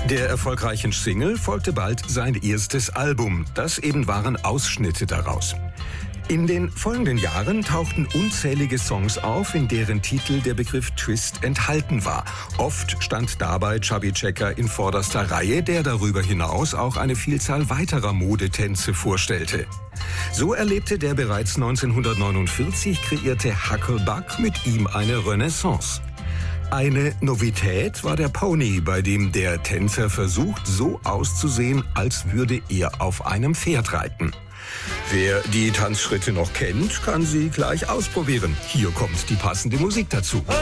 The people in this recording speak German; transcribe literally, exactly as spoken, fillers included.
Der erfolgreichen Single folgte bald sein erstes Album. Das eben waren Ausschnitte daraus. In den folgenden Jahren tauchten unzählige Songs auf, in deren Titel der Begriff Twist enthalten war. Oft stand dabei Chubby Checker in vorderster Reihe, der darüber hinaus auch eine Vielzahl weiterer Modetänze vorstellte. So erlebte der bereits neunzehnhundertneunundvierzig kreierte Huckelbuck mit ihm eine Renaissance. Eine Novität war der Pony, bei dem der Tänzer versucht, so auszusehen, als würde er auf einem Pferd reiten. Wer die Tanzschritte noch kennt, kann sie gleich ausprobieren. Hier kommt die passende Musik dazu.